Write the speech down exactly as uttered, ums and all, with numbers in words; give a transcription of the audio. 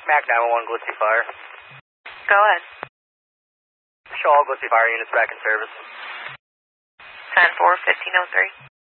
Mac nine one one, Glitzy Fire. Go ahead. Show all Glitzy Fire units back in service. ten four, fifteen oh three.